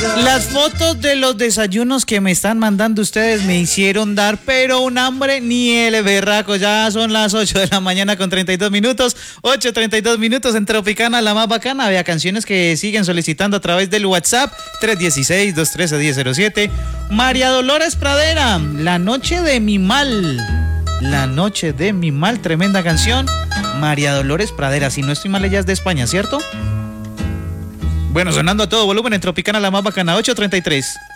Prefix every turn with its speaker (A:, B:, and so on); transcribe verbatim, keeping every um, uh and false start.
A: Las fotos de los desayunos que me están mandando ustedes me hicieron dar, pero un hambre ni el berraco. Ya son las ocho de la mañana con treinta y dos minutos, ocho treinta y dos minutos en Tropicana, la más bacana. Había canciones que siguen solicitando a través del WhatsApp, tres uno seis, dos uno tres, uno cero cero siete. María Dolores Pradera, La noche de mi mal. La noche de mi mal, tremenda canción. María Dolores Pradera, si no estoy mal, ella es de España, ¿cierto? Bueno, sonando a todo volumen en Tropicana, la más bacana, ocho treinta y tres.